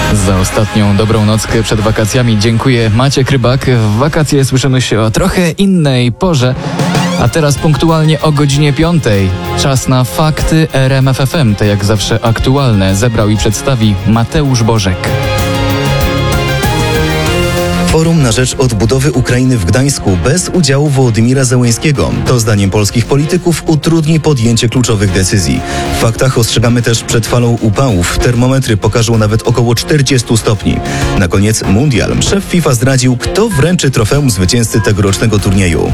Za ostatnią dobrą nockę przed wakacjami dziękuję, Maciek Rybak. W wakacje słyszymy się o trochę innej porze. A teraz punktualnie o godzinie 5. Czas na fakty RMF FM, te jak zawsze aktualne, zebrał i przedstawi Mateusz Bożek. Forum na rzecz odbudowy Ukrainy w Gdańsku bez udziału Wołodymira Zełenskiego. To zdaniem polskich polityków utrudni podjęcie kluczowych decyzji. W faktach ostrzegamy też przed falą upałów. Termometry pokażą nawet około 40 stopni. Na koniec mundial. Szef FIFA zdradził, kto wręczy trofeum zwycięzcy tegorocznego turnieju.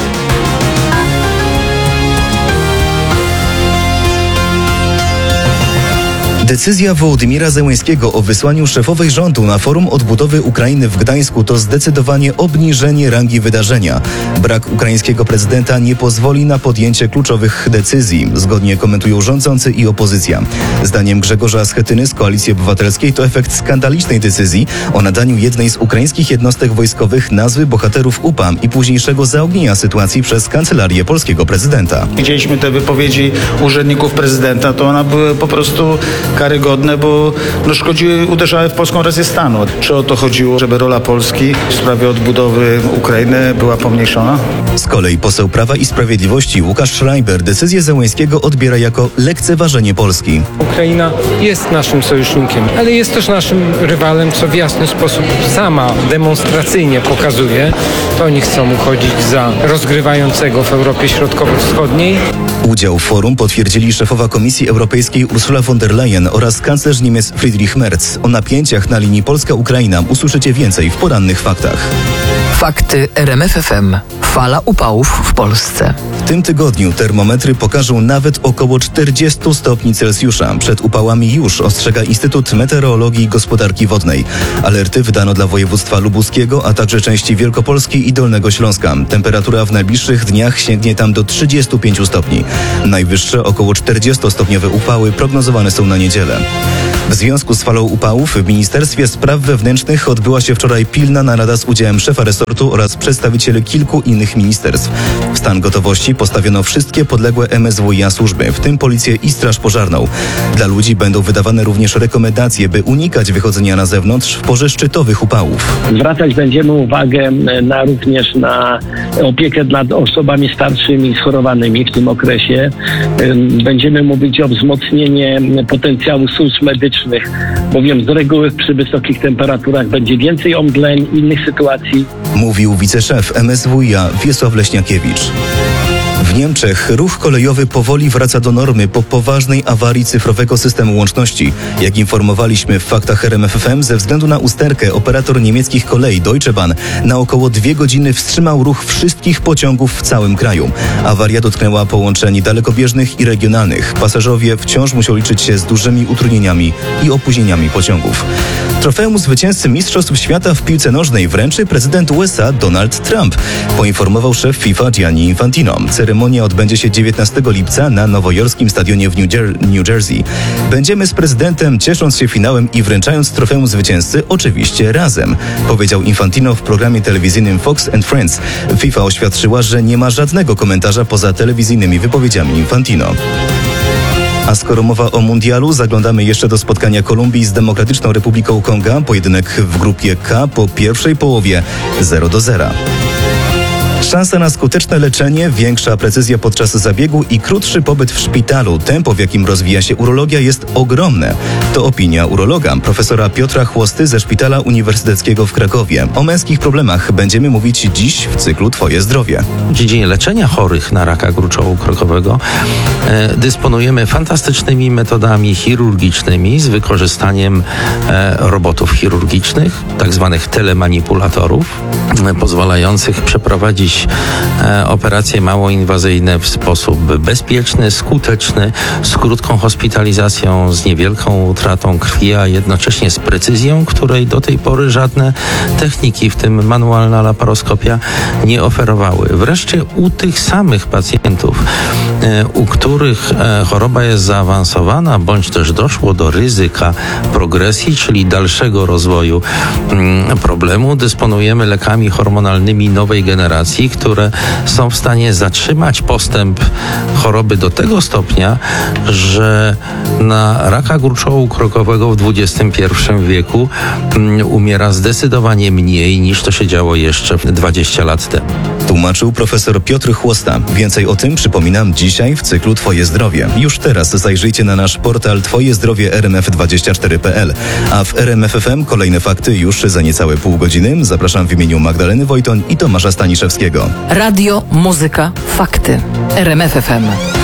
Decyzja Wołodymira Zełenskiego o wysłaniu szefowej rządu na Forum Odbudowy Ukrainy w Gdańsku to zdecydowanie obniżenie rangi wydarzenia. Brak ukraińskiego prezydenta nie pozwoli na podjęcie kluczowych decyzji, zgodnie komentują rządzący i opozycja. Zdaniem Grzegorza Schetyny z Koalicji Obywatelskiej to efekt skandalicznej decyzji o nadaniu jednej z ukraińskich jednostek wojskowych nazwy bohaterów UPA i późniejszego zaognienia sytuacji przez kancelarię polskiego prezydenta. Widzieliśmy te wypowiedzi urzędników prezydenta, to one były po prostu karygodne, bo szkodziły, uderzały w polską rację stanu. Czy o to chodziło, żeby rola Polski w sprawie odbudowy Ukrainy była pomniejszona? Z kolei poseł Prawa i Sprawiedliwości Łukasz Schreiber decyzję Zełenskiego odbiera jako lekceważenie Polski. Ukraina jest naszym sojusznikiem, ale jest też naszym rywalem, co w jasny sposób sama demonstracyjnie pokazuje. To oni chcą uchodzić za rozgrywającego w Europie Środkowo-Wschodniej. Udział w forum potwierdzili szefowa Komisji Europejskiej Ursula von der Leyen oraz kanclerz Niemiec Friedrich Merz. O napięciach na linii Polska-Ukraina usłyszycie więcej w porannych faktach. Fakty RMF FM. Fala upałów w Polsce. W tym tygodniu termometry pokażą nawet około 40 stopni Celsjusza. Przed upałami już ostrzega Instytut Meteorologii i Gospodarki Wodnej. Alerty wydano dla województwa lubuskiego, a także części Wielkopolski i Dolnego Śląska. Temperatura w najbliższych dniach sięgnie tam do 35 stopni. Najwyższe około 40-stopniowe upały prognozowane są na niedzielę. W związku z falą upałów w Ministerstwie Spraw Wewnętrznych odbyła się wczoraj pilna narada z udziałem szefa resortu oraz przedstawicieli kilku innych ministerstw. W stan gotowości postawiono wszystkie podległe MSWiA służby, w tym Policję i Straż Pożarną. Dla ludzi będą wydawane również rekomendacje, by unikać wychodzenia na zewnątrz w porze szczytowych upałów. Zwracać będziemy uwagę również na opiekę nad osobami starszymi i schorowanymi w tym okresie. Będziemy mówić o wzmocnieniu potencjału służb medycznych, bowiem z reguły przy wysokich temperaturach będzie więcej omdleń, innych sytuacji. Mówił wiceszef MSWiA Wiesław Leśniakiewicz. W Niemczech ruch kolejowy powoli wraca do normy po poważnej awarii cyfrowego systemu łączności. Jak informowaliśmy w faktach RMF FM, ze względu na usterkę operator niemieckich kolei Deutsche Bahn na około 2 godziny wstrzymał ruch wszystkich pociągów w całym kraju. Awaria dotknęła połączeń dalekobieżnych i regionalnych. Pasażerowie wciąż muszą liczyć się z dużymi utrudnieniami i opóźnieniami pociągów. Trofeum zwycięzcy Mistrzostw Świata w piłce nożnej wręczy prezydent USA Donald Trump, poinformował szef FIFA Gianni Infantino. Ceremonia odbędzie się 19 lipca na nowojorskim stadionie w New Jersey. Będziemy z prezydentem, ciesząc się finałem i wręczając trofeum zwycięzcy, oczywiście razem, powiedział Infantino w programie telewizyjnym Fox and Friends. FIFA oświadczyła, że nie ma żadnego komentarza poza telewizyjnymi wypowiedziami Infantino. A skoro mowa o mundialu, zaglądamy jeszcze do spotkania Kolumbii z Demokratyczną Republiką Konga. Pojedynek w grupie K po pierwszej połowie 0-0. Szansa na skuteczne leczenie, większa precyzja podczas zabiegu i krótszy pobyt w szpitalu. Tempo, w jakim rozwija się urologia, jest ogromne. To opinia urologa, profesora Piotra Chłosty ze Szpitala Uniwersyteckiego w Krakowie. O męskich problemach będziemy mówić dziś w cyklu Twoje zdrowie. W dziedzinie leczenia chorych na raka gruczołu krokowego dysponujemy fantastycznymi metodami chirurgicznymi z wykorzystaniem robotów chirurgicznych, tak zwanych telemanipulatorów, pozwalających przeprowadzić operacje mało inwazyjne w sposób bezpieczny, skuteczny, z krótką hospitalizacją, z niewielką utratą krwi, a jednocześnie z precyzją, której do tej pory żadne techniki, w tym manualna laparoskopia, nie oferowały. Wreszcie u tych samych pacjentów, u których choroba jest zaawansowana, bądź też doszło do ryzyka progresji, czyli dalszego rozwoju problemu, dysponujemy lekami hormonalnymi nowej generacji, interwencji, które są w stanie zatrzymać postęp choroby do tego stopnia, że na raka gruczołu krokowego w XXI wieku umiera zdecydowanie mniej niż to się działo jeszcze 20 lat temu. Tłumaczył profesor Piotr Chłosta. Więcej o tym przypominam dzisiaj w cyklu Twoje zdrowie. Już teraz zajrzyjcie na nasz portal twojezdrowie.rmf24.pl. A w RMF FM kolejne fakty już za niecałe pół godziny. Zapraszam w imieniu Magdaleny Wojton i Tomasza Staniszewskiego. Radio, muzyka, fakty. RMF FM.